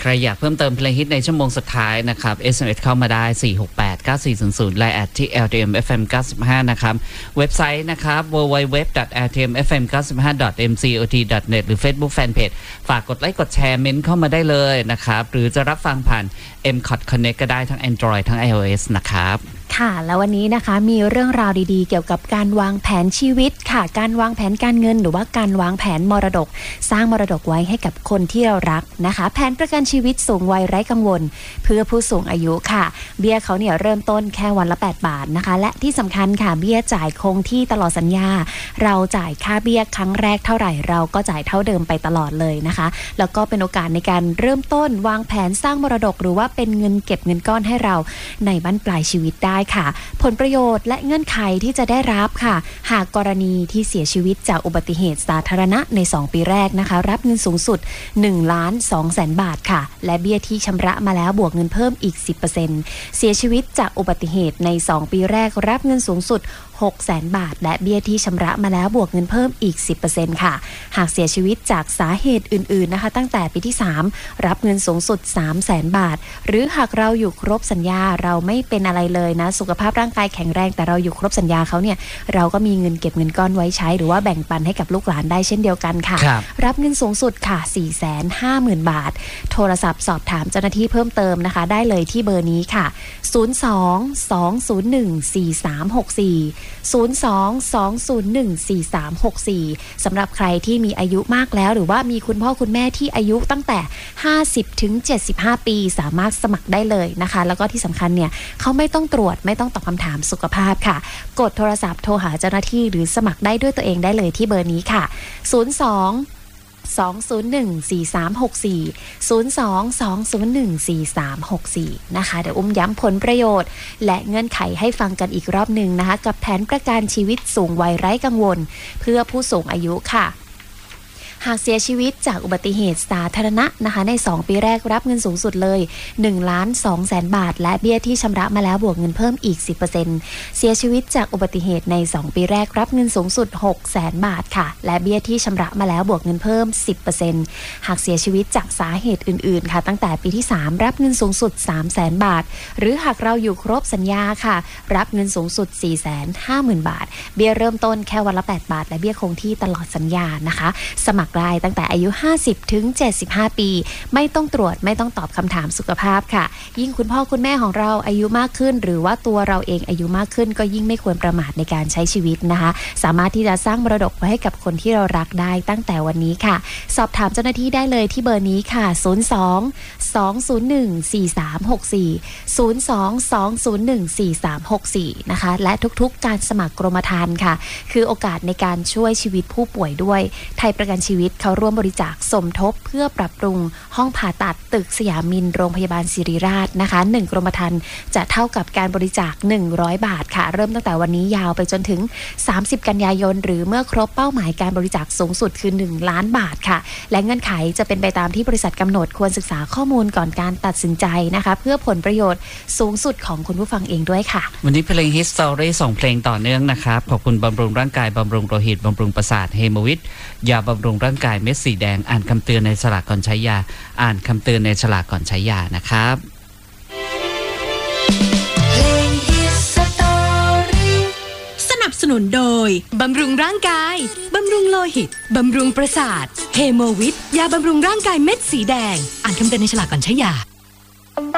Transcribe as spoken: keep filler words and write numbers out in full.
ครอยากเพิ่มเติมเพลงฮิตในชั่วโมงสุดท้ายนะครับ เอส เอ็ม เอส เข้ามาได้สี่ หก แปด เก้า สี่ ศูนย์ ศูนย์ ไลน์ แอท ที่ แอล ที เอ็ม เอฟ เอ็ม เก้าสิบห้า นะครับเว็บไซต์นะครับ ดับเบิลยู ดับเบิลยู ดับเบิลยู ดอท แอล ที เอ็ม เอฟ เอ็ม เก้าสิบห้า ดอท เอ็ม ซี โอ ที ดอท เน็ต หรือ Facebook Fanpage ฝากกดไลค์กดแชร์เมนต์เข้ามาได้เลยนะครับหรือจะรับฟังผ่าน เอ็ม คอท Connect ก็ได้ทั้ง Android ทั้ง iOS นะครับค่ะแล้ววันนี้นะคะมีเรื่องราวดีๆเกี่ยวกับการวางแผนชีวิตค่ะการวางแผนการเงินหรือว่าการวางแผนมรดกสร้างมรดกไว้ให้กับคนที่เรารักนะคะแผนประกันชีวิตสูงวัยไร้กังวลเพื่อผู้สูงอายุค่ะเบี้ยเขาเนี่ยเริ่มต้นแค่วันละแปดบาทนะคะและที่สำคัญค่ะเบี้ยจ่ายคงที่ตลอดสัญญาเราจ่ายค่าเบี้ยครั้งแรกเท่าไหร่เราก็จ่ายเท่าเดิมไปตลอดเลยนะคะแล้วก็เป็นโอกาสในการเริ่มต้นวางแผนสร้างมรดกหรือว่าเป็นเงินเก็บเงินก้อนให้เราในบั้นปลายชีวิตได้ค่ะผลประโยชน์และเงื่อนไขที่จะได้รับค่ะหากกรณีที่เสียชีวิตจากอุบัติเหตุสาธารณะในสองปีแรกนะคะรับเงินสูงสุดหนึ่งล้านสองแสนบาทค่ะและเบี้ยที่ชำระมาแล้วบวกเงินเพิ่มอีก สิบเปอร์เซ็นต์ เสียชีวิตจากอุบัติเหตุในสองปีแรกรับเงินสูงสุดหกแสนบาทและเบี้ยที่ชำระมาแล้วบวกเงินเพิ่มอีก สิบเปอร์เซ็นต์ ค่ะหากเสียชีวิตจากสาเหตุอื่นๆนะคะตั้งแต่ปีที่สามรับเงินสูงสุด สามแสนบาทหรือหากเราอยู่ครบสัญญาเราไม่เป็นอะไรเลยนะสุขภาพร่างกายแข็งแรงแต่เราอยู่ครบสัญญาเขาเนี่ยเราก็มีเงินเก็บเงินก้อนไว้ใช้หรือว่าแบ่งปันให้กับลูกหลานได้เช่นเดียวกันค่ะรรับเงินสูงสุดค่ะ สี่แสนห้าหมื่น บาทโทรศัพท์สอบถามเจ้าหน้าที่เพิ่มเติมนะคะได้เลยที่เบอร์นี้ค่ะศูนย์ สอง สอง ศูนย์ หนึ่ง สี่ สาม หก สี่ ศูนย์ สอง สอง ศูนย์ หนึ่ง สี่ สาม หก สี่สำหรับใครที่มีอายุมากแล้วหรือว่ามีคุณพ่อคุณแม่ที่อายุตั้งแต่ห้าสิบถึงเจ็ดสิบห้าปีสามารถสมัครได้เลยนะคะแล้วก็ที่สำคัญเนี่ยเขาไม่ต้องตรวจไม่ต้องตอบคำถามสุขภาพค่ะกดโทรศัพท์โทรหาเจ้าหน้าที่หรือสมัครได้ด้วยตัวเองได้เลยที่เบอร์นี้ค่ะศูนย์ สอง สอง ศูนย์ หนึ่ง สี่ สาม หก สี่ ศูนย์ สอง สอง ศูนย์ หนึ่ง สี่ สาม หก สี่นะคะเดี๋ยวอุ้มย้ำผลประโยชน์และเงื่อนไขให้ฟังกันอีกรอบหนึ่งนะคะกับแผนประกันชีวิตสูงวัยไร้กังวลเพื่อผู้สูงอายุค่ะหากเสียชีวิตจากอุบัติเหตุสาธารณะนะคะในสองปีแรกรับเงินสูงสุดเลยหนึ่งล้านสองแสนบาทและเบี้ยที่ชำระมาแล้วบวกเงินเพิ่มอีก สิบเปอร์เซ็นต์ เสียชีวิตจากอุบัติเหตุในสองปีแรกรับเงินสูงสุดหกแสนบาทค่ะและเบี้ยที่ชำระมาแล้วบวกเงินเพิ่ม สิบเปอร์เซ็นต์ หากเสียชีวิตจากสาเหตุอื่นๆค่ะตั้งแต่ปีที่สามรับเงินสูงสุด สามแสนบาทหรือหากเราอยู่ครบสัญญาค่ะรับเงินสูงสุด สี่แสนห้าหมื่น บาทเบี้ยเริ่มต้นแค่วันละแปดบาทและเบี้ยคงที่ตลอดสัญญานะคะสมัครได้ตั้งแต่อายุห้าสิบถึงเจ็ดสิบห้าปีไม่ต้องตรวจไม่ต้องตอบคำถามสุขภาพค่ะยิ่งคุณพ่อคุณแม่ของเราอายุมากขึ้นหรือว่าตัวเราเองอายุมากขึ้นก็ยิ่งไม่ควรประมาทในการใช้ชีวิตนะคะสามารถที่จะสร้างมรดกไว้ให้กับคนที่เรารักได้ตั้งแต่วันนี้ค่ะสอบถามเจ้าหน้าที่ได้เลยที่เบอร์นี้ค่ะศูนย์ สอง สอง ศูนย์ หนึ่ง สี่ สาม หก สี่ ศูนย์ สอง สอง ศูนย์ หนึ่ง สี่ สาม หก สี่นะคะและทุกๆการสมัครกรมธรรม์ค่ะคือโอกาสในการช่วยชีวิตผู้ป่วยด้วยไทยประกันชีวิตเขาร่วมบริจาคสมทบเพื่อปรับปรุงห้องผ่าตัดตึกสยามินโรงพยาบาลศิริราชนะคะหนึ่งกรมธรรม์จะเท่ากับการบริจาคหนึ่งร้อยบาทค่ะเริ่มตั้งแต่วันนี้ยาวไปจนถึงสามสิบกันยายนหรือเมื่อครบเป้าหมายการบริจาคสูงสุดคือหนึ่งล้านบาทค่ะและเงื่อนไขจะเป็นไปตามที่บริษัทกำหนดควรศึกษาข้อมูลก่อนการตัดสินใจนะคะเพื่อผลประโยชน์สูงสุดของคุณผู้ฟังเองด้วยค่ะวันนี้เพลง History ส่งเพลงต่อเนื่องนะครับขอบคุณบำรุงร่างกายบำรุงโลหิตบำรุงประสาทเฮโมวิทยาบำรุงร่างกายเม็ดสีแดงอ่านคำเตือนในฉลากก่อนใช้ยาอ่านคำเตือนในฉลากก่อนใช้ยานะครับสนับสนุนโดยบำรุงร่างกายบำรุงโลหิตบำรุงประสาทเฮโมวิทยาบำรุงร่างกายเม็ดสีแดงอ่านคำเตือนในฉลากก่อนใช้ยา